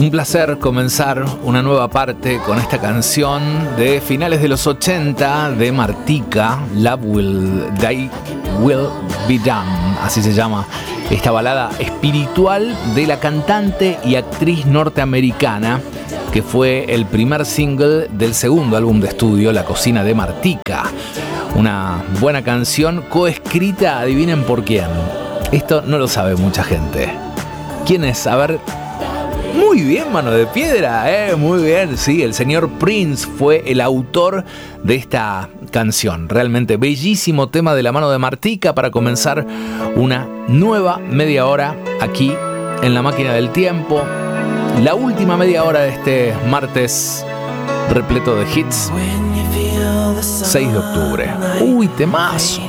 Un placer comenzar una nueva parte con esta canción de finales de los 80 de Martika, Love Will Die Will Be Done, así se llama esta balada espiritual de la cantante y actriz norteamericana que fue el primer single del segundo álbum de estudio, La Cocina de Martika. Una buena canción coescrita, adivinen por quién. Esto no lo sabe mucha gente. ¿Quién es? A ver. Muy bien, mano de piedra, muy bien. Sí, el señor Prince fue el autor de esta canción. Realmente bellísimo tema de la mano de Martika para comenzar una nueva media hora aquí en La Máquina del Tiempo. La última media hora de este martes repleto de hits. 6 de octubre. Uy, temazo.